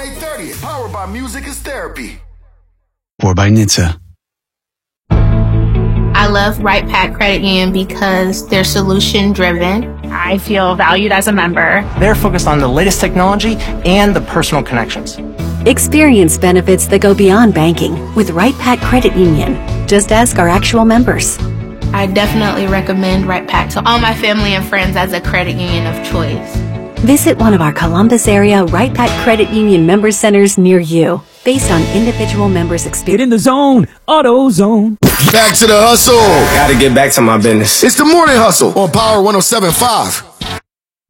May 30th. Powered by Music is Therapy. Or by NHTSA. I love Right Pack Credit Union because they're solution driven. I feel valued as a member. They're focused on the latest technology and the personal connections. Experience benefits that go beyond banking with Right Pack Credit Union. Just ask our actual members. I definitely recommend Right Pack to all my family and friends as a credit union of choice. Visit one of our Columbus area Right Pack Credit Union member centers near you, based on individual members' experience. Get in the zone, AutoZone. Back to the hustle. Gotta get back to my business. It's the Morning Hustle on Power 107.5.